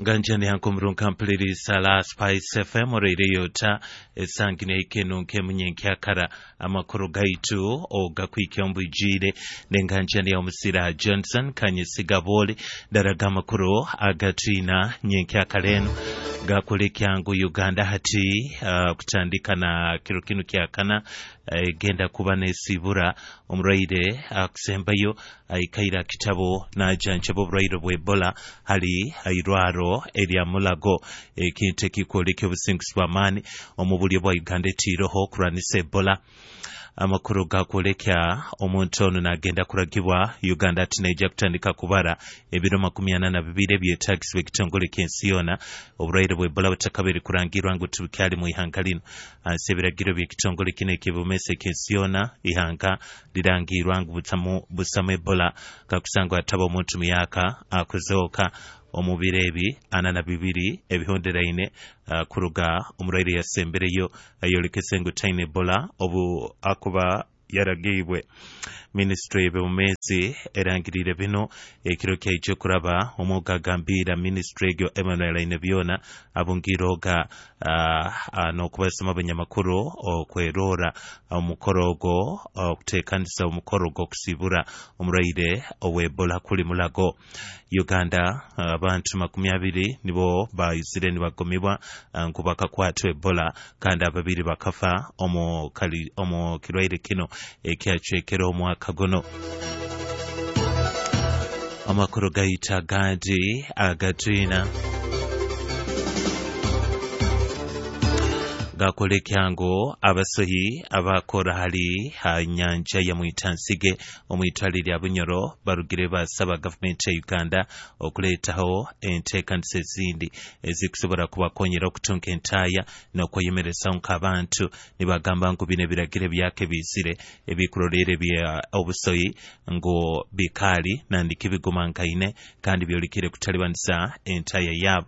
Ganjani yankumrun kampiliri sala Spice FM radio ta esangine ikenu nke munyenke akara amakuru gaitu o gakwike ombujire nenganjani omusira Johnson kanyesigabole daraga makuru agatina nyenke akaleno gakulekyangu Uganda hati kutandika na kirukinu kyakana genda kuba nesibura omuraire akusembayo ikaira kitabo na janjabo burairo bwebola hali airwaro eria mulago ekinte kikoleke obusingizwa mani omubulyo bwa Uganda tiroho kuranise ebola amakuru gakolekya omuntu ono nagenda kuragibwa Uganda tineja kutandika kubara ebiro 82 byetagiswe ekitongole kyensi yona obulwaire bw'ebola butakabiri kurangirwa ngo tubyali mu ihanga lino ansebiragiro by'ekitongole kino ekibumese kyensi yona ihanga lirangirwa ngo busamu ebola kakusangwa ataba omuntu myaka akuzoka omubirebi 42 ebihonderaine kuruga omulwaire yasembereyo ayolekesengo taine ebola obu akuba yaragibwe ministry ebumezi erangirire bino ekiro kyaicho kuraba omugagambira ministry gyo Emmanuel Inebyona abungiroga no kubasoma abanyamakuru okwerora omukorogo okutekanisa omukorogo kusibura omulwaire owebola kuli mulago Uganda abantu 20 nibo bayizire nibagomibwa nkubaka kwatwa ebola kandi ababiri bakafa omo kirwaire kino ekyachekero omwaka gono amakuru gaita gadi agatina gakolekyango abasohi abakora hali hanyanja ya muitansige omwitali lya Bunyoro barugire basaba government ya Uganda okuletaho entekanise zindi ezikusobora kubakonyera okutunka entaya n'okweyemeresa nk'abantu nibagamba ngo bine biragire byake bizire ebikurorere bya obusoyi ngo bikali nandiki bigumankaine kandi byolikire kutalibanisa entaya yabo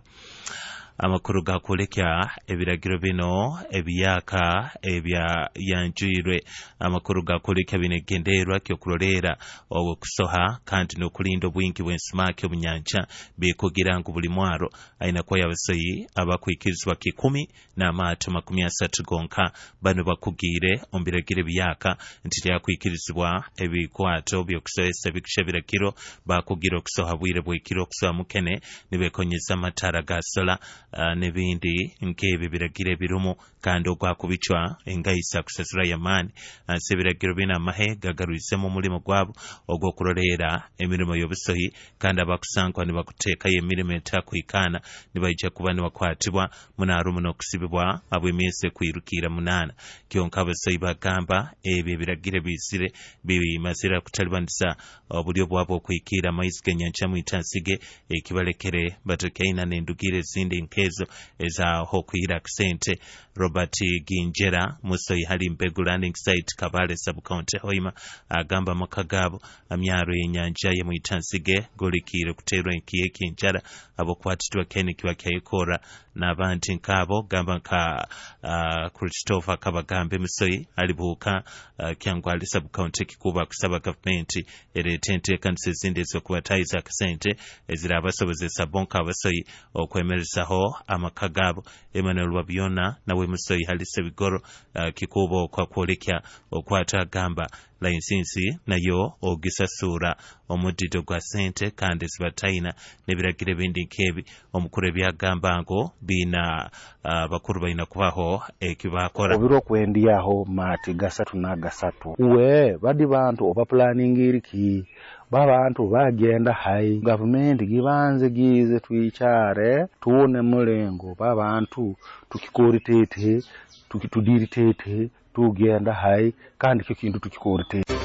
amakuru gakolekya ebiragiro bino ebiyaka ebya yanjirwe amakuru gakolekya binegenderwa kyokurorera okusoha kandi nokulinda obwingi bw'ensimaki obunyanja bikugira ngo buli mwaro aina kwa yabasoyi abakwikirizwa 10 n'amato 30 gonka bano bakugire ombiragire biyaka nti yakwikirizwa ebikwato byokusohesa bikushabiragiro bakugira okusoha bwire bw'ekiro okusoha mukene nibekonyeza amatara ga sola nebindi nkebe biragire birumu kandi ogwakubichwa engayisa kusasura yamani sebiragiro bina mahe gagaruisemo mulimo gwabo ogwokurorera emirimo y'obusohi kandi abakusankwa nibakuteeka yemirimo etakwikana nibaija kuba nibakwatibwa munarumu n'okusibibwa abwemyese kwirukira munana kyonka abasohi bagamba ebyo biragire bizire bimazira kutalibanisa obulyo bwabo okwikira amaizi g'enyanja mu itansige ekibalekere batokaina n'endugire zindi nkezo ezaho kuhira kusente Robert Ginjera musoyi hali Mbegu landing site Kabale sub-county Hoima agamba makagabo amyaro y'enyanja ye mu itansige golikire kuterwa enkiye kinjara abokwatitwa Ken kiwakayikora n'abantu nkabo gamba nka Christopher Kabagambe musoyi alibuka kyangwali sub-county kikuba kusaba government eretente kanse zindi zokubatayiza kasente ezira abasobozesa bonka abasoyi okwemerezaho amakagabo Emmanuel Wabiona nawe musoyi halise bigoro kikubo kwa kwolekya okwata gamba license nayo ogisasura omudido gwa sente kandi zibatayina nebiragire bindi nkebi omukuru byagamba ngo bina bakuru bayina kubaho ekibakora obiro kwendiyaho mati gasatu na gasatu we badi bantu oba planning iriki babantu bagenda hai government gibanze gize twichare tuone mulengo babantu tukikoritete tukitudiritete tugenda hai kandi cyo kintu tukikoritete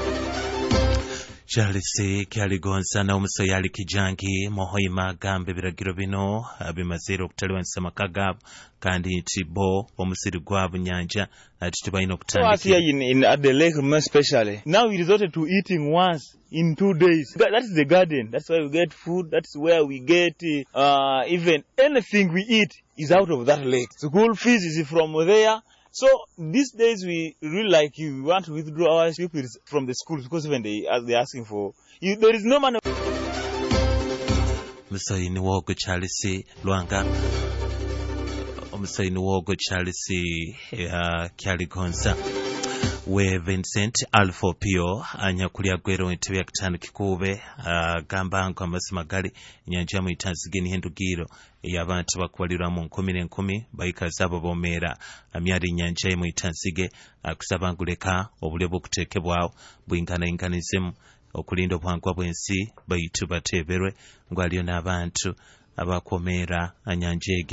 Charles Kyaligonza na umusoyali kijangi Mohoima gambe biragiro bino abimazero kutaliwanisa makagabo kandi ntibo omusiri gwabu nyanja atitubaino kutandika. So here at the lake especially. Now we resorted to eating once in 2 days. That is the garden. That's why we get food. That's where we get even anything we eat is out of that lake. School fees is from there. So these days we really we want to withdraw our pupils from the schools because even they're asking for there is no money. Musayini wogo Charles Lwanga omusayini wogo Charles Kyaligonza we Vincent Alpha Pio anyakulya gwero entebe ya kitano kikube gamba ngo amasima gali inyanja mu itanzigeni hendugiro y'abantu bakwalira mu 10 bayikaza abo bomera amyari inyanja mu itanzige akusabanguleka obulebo okutekebwawo bwingana inganizemu okulinda obwangwa bwensi bayitu bateberwe ngo aliyo n'abantu abakomera anyanja egyo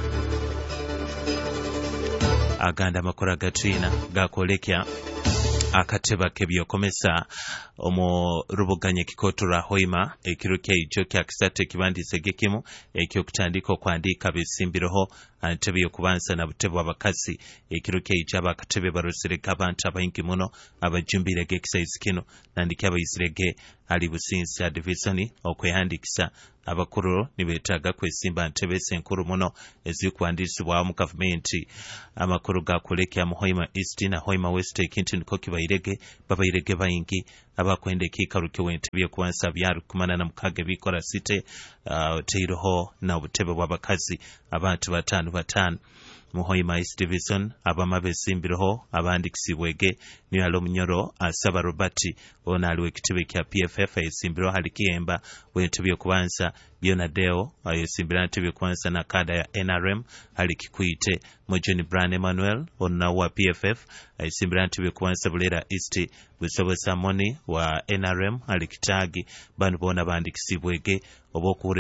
aganda makora gatrina gakolekya akateba kebyokomesa omu rubuganye kikotura hoima ekiruke ijo kyakisate kibandise gekimu ekyokutandika okwandika besimbiroho antebe yokubanza na butebo abakasi ekiruke ijo abakatebe barosireka abantu abayingi muno abajumbire gekisaizi kino nandiki abayisirege ali businzi ya divisoni okwehandikisa abakuru nibetaga kwesimba ntebe senkuru muno ezikuandisibwa mu gavumenti amakuru gakolekya mu Hoima East na Hoima West ekintu niko kibayirege babayirege bayingi abakwende kikaruke wentebye kubansa byaru kumana na mukage bikora site teiroho na obutebe bw'abakazi abantu batanu mu Hoima East Division abama besimbiroho abandikisibwege ni alo munyoro asaba Robert ona aliwe kitebe kya PFF esimbiro halikiyemba wentebye kubansa Bionadeo ayesimbira ntebye kubansa na kada ya NRM halikikuite Mojeni Brian Emmanuel ona wa PFF ayesimbira ntebye kubansa Bulera East busobosa moni wa NRM halikitagi banu bona bandikisibwege obokure